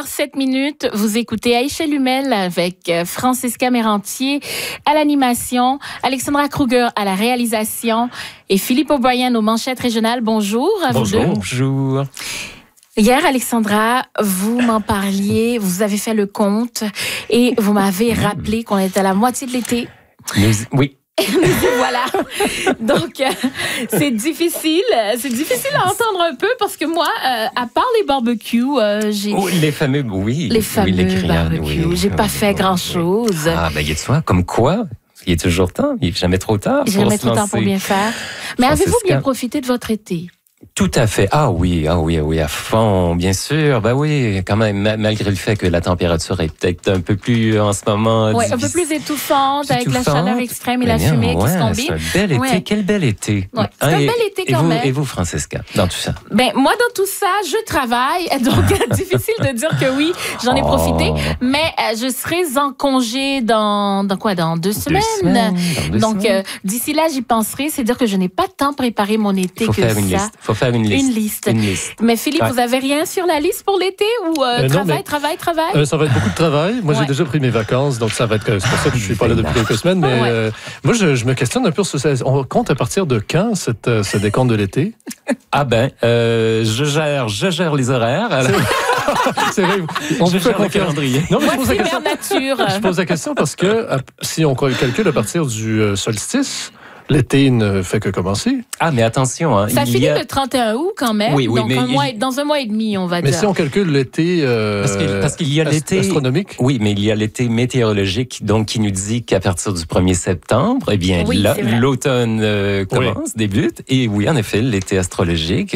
7h07. Vous écoutez Aïcha Lumel avec Francisca Mérantier à l'animation, Alexandra Kruger à la réalisation et Philippe O'Brien aux manchettes régionales. Bonjour à vous deux. Bonjour. Hier, Alexandra, vous m'en parliez, vous avez fait le compte et vous m'avez rappelé qu'on était à la moitié de l'été. Oui. Voilà. Donc, c'est difficile à entendre un peu parce que moi, à part les barbecues, j'ai... Oh, les fameux, oui. Les fameux barbecues. J'ai pas fait grand-chose. Ah, ben, il y a de soi. Comme quoi? Il est toujours temps. Il n'est jamais trop tard. Il n'est jamais trop tard pour bien faire. Mais avez-vous bien profité de votre été? Tout à fait. Ah oui, à fond, bien sûr. Ben oui, quand même, malgré le fait que la température est peut-être un peu plus, en ce moment... Oui, un peu plus étouffante, avec la chaleur extrême et la fumée qui se combinent. C'est un bel été. Ouais. Quel bel été. Ouais, c'est un bel été quand même. Et vous, Francesca, dans tout ça? Ben, moi, dans tout ça, je travaille. Donc, difficile de dire que oui, j'en ai profité. Mais je serai en congé dans 2 semaines. Donc, d'ici là, j'y penserai. C'est dire que je n'ai pas tant préparé mon été que ça. Faut faire une liste. Mais Philippe, vous avez rien sur la liste pour l'été ou travail? Ça va être beaucoup de travail. Moi, j'ai déjà pris mes vacances, donc ça va être... C'est pour ça que je suis pas là depuis quelques semaines. Mais moi, je me questionne un peu sur ça. On compte à partir de quand ce décompte de l'été? Ah ben, je gère les horaires. C'est vrai. On vous fait confiance. Non, mais je pose la question parce que si on calcule à partir du solstice, l'été ne fait que commencer. Ah, mais attention. Hein, ça finit le 31 août quand même. Oui, donc dans un mois et demi, on va dire. Mais si on calcule l'été parce qu'il y a l'été astronomique. Oui, mais il y a l'été météorologique donc qui nous dit qu'à partir du 1er septembre, eh bien, l'automne débute. Et oui, en effet, l'été astrologique,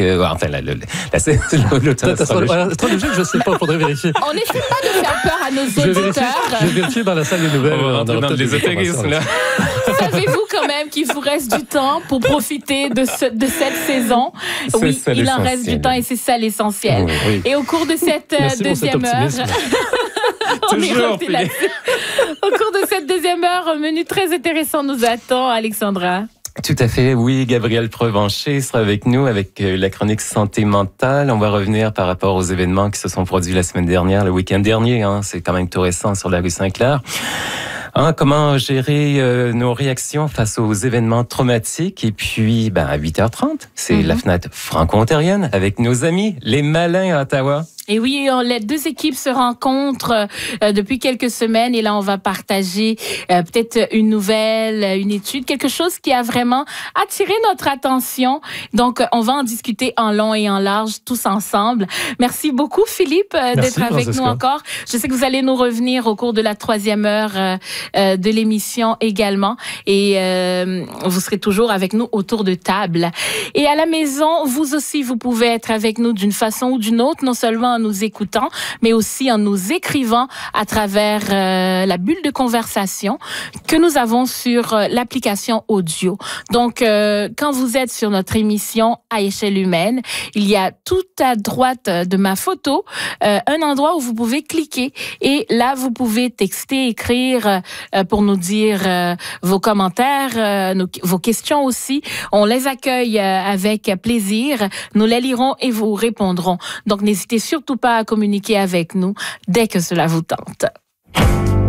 l'automne astrologique, je ne sais pas, il faudrait vérifier. On n'essaie pas de faire peur à nos auditeurs. Je vais vérifier dans la salle des nouvelles. On va dans l'ésotérisme, là. Savez-vous quand même qu'il vous reste du temps pour profiter de cette saison? Oui, il en reste du temps et c'est ça l'essentiel. Oui. Et au cours de cette deuxième heure... Toujours au cours de cette deuxième heure, un menu très intéressant nous attend, Alexandra. Tout à fait, oui. Gabriel Prevencher sera avec nous avec la chronique santé mentale. On va revenir par rapport aux événements qui se sont produits la semaine dernière, le week-end dernier. C'est quand même tout récent sur la rue Saint-Clair. Comment gérer nos réactions face aux événements traumatiques. Et puis, à 8h30, c'est la fenêtre franco-ontarienne avec nos amis, les malins à Ottawa. Et oui, les deux équipes se rencontrent depuis quelques semaines et là, on va partager peut-être une nouvelle, une étude, quelque chose qui a vraiment attiré notre attention. Donc, on va en discuter en long et en large tous ensemble. Merci beaucoup, Philippe, d'être avec nous encore. Je sais que vous allez nous revenir au cours de la 3e heure de l'émission également et vous serez toujours avec nous autour de table. Et à la maison, vous aussi, vous pouvez être avec nous d'une façon ou d'une autre, non seulement en nous écoutant, mais aussi en nous écrivant à travers la bulle de conversation que nous avons sur l'application audio. Donc, quand vous êtes sur notre émission à échelle humaine, il y a tout à droite de ma photo un endroit où vous pouvez cliquer et là, vous pouvez texter, écrire pour nous dire vos commentaires, vos questions aussi. On les accueille avec plaisir. Nous les lirons et vous répondrons. Donc, n'hésitez surtout pas à communiquer avec nous dès que cela vous tente.